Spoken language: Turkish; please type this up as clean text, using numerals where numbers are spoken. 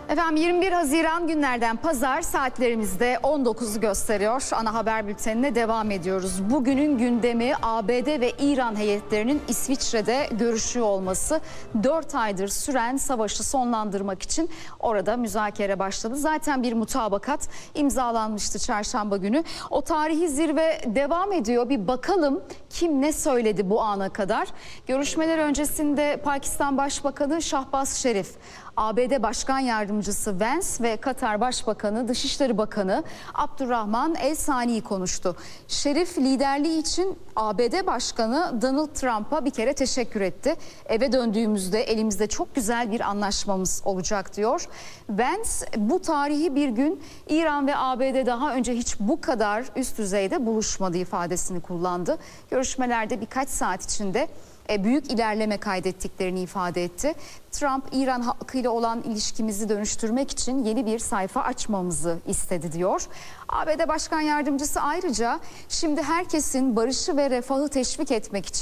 Efendim 21 Haziran günlerden pazar, saatlerimizde 19'u gösteriyor. Ana haber bültenine devam ediyoruz. Bugünün gündemi ABD ve İran heyetlerinin İsviçre'de görüşüyor olması. 4 aydır süren savaşı sonlandırmak için orada müzakere başladı. Zaten bir mutabakat imzalanmıştı çarşamba günü. O tarihi zirve devam ediyor. Bir bakalım kim ne söyledi bu ana kadar. Görüşmeler öncesinde Pakistan Başbakanı Şahbaz Şerif, ABD Başkan Yardımcısı Vance ve Katar Başbakanı Dışişleri Bakanı Abdurrahman El Sani'yi konuştu. Şerif liderliği için ABD Başkanı Donald Trump'a bir kere teşekkür etti. Eve döndüğümüzde elimizde çok güzel bir anlaşmamız olacak diyor. Vance bu tarihi bir gün, İran ve ABD daha önce hiç bu kadar üst düzeyde buluşmadı ifadesini kullandı. Görüşmelerde birkaç saat içinde büyük ilerleme kaydettiklerini ifade etti. Trump, İran halkıyla olan ilişkimizi dönüştürmek için yeni bir sayfa açmamızı istedi diyor. ABD Başkan Yardımcısı ayrıca şimdi herkesin barışı ve refahı teşvik etmek için